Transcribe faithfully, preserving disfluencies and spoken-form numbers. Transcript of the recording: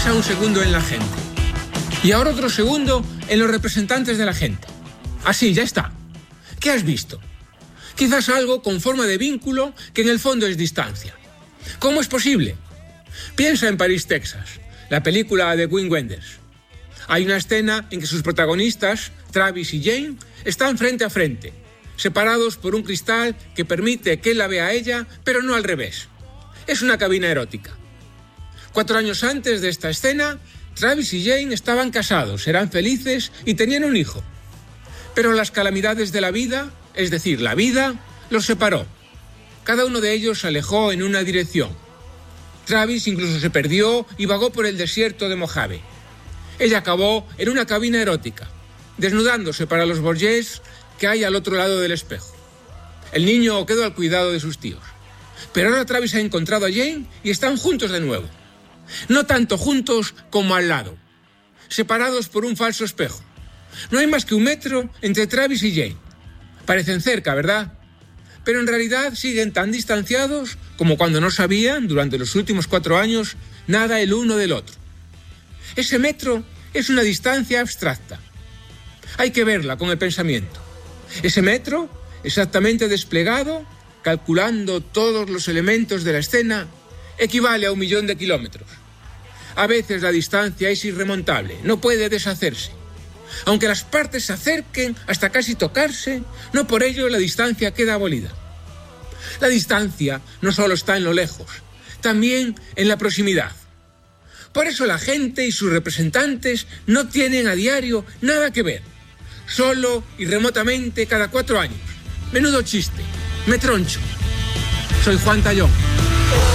Piensa un segundo en la gente. Y ahora otro segundo en los representantes de la gente. Así, ya está. ¿Qué has visto? Quizás algo con forma de vínculo que en el fondo es distancia. ¿Cómo es posible? Piensa en París, Texas, la película de Wim Wenders. Hay una escena en que sus protagonistas, Travis y Jane, están frente a frente, separados por un cristal que permite que él la vea a ella, pero no al revés. Es una cabina erótica. Cuatro años antes de esta escena, Travis y Jane estaban casados, eran felices y tenían un hijo. Pero las calamidades de la vida, es decir, la vida, los separó. Cada uno de ellos se alejó en una dirección. Travis incluso se perdió y vagó por el desierto de Mojave. Ella acabó en una cabina erótica, desnudándose para los Borges que hay al otro lado del espejo. El niño quedó al cuidado de sus tíos. Pero ahora Travis ha encontrado a Jane y están juntos de nuevo. No tanto juntos como al lado, separados por un falso espejo. No hay más que un metro entre Travis y Jane. Parecen cerca, ¿verdad? Pero en realidad siguen tan distanciados como cuando no sabían, durante los últimos cuatro años, nada el uno del otro. Ese metro es una distancia abstracta. Hay que verla con el pensamiento. Ese metro, exactamente desplegado, calculando todos los elementos de la escena, equivale a un millón de kilómetros. A veces la distancia es irremontable, no puede deshacerse. Aunque las partes se acerquen hasta casi tocarse, no por ello la distancia queda abolida. La distancia no solo está en lo lejos, también en la proximidad. Por eso la gente y sus representantes no tienen a diario nada que ver, solo y remotamente cada cuatro años. Menudo chiste, me troncho. Soy Juan Tallón.